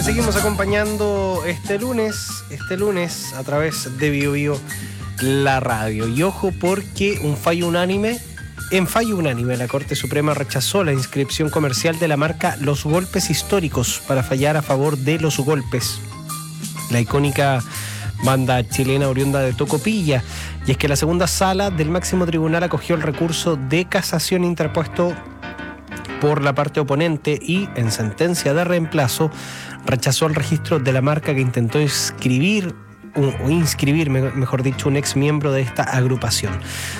Seguimos acompañando este lunes a través de BioBio la radio. Y ojo porque en fallo unánime la Corte Suprema rechazó la inscripción comercial de la marca Los Golpes Históricos para fallar a favor de Los Golpes, la icónica banda chilena oriunda de Tocopilla. Y es que la segunda sala del máximo tribunal acogió el recurso de casación interpuesto por la parte oponente y, en sentencia de reemplazo, rechazó el registro de la marca que intentó inscribir, mejor dicho, un ex miembro de esta agrupación.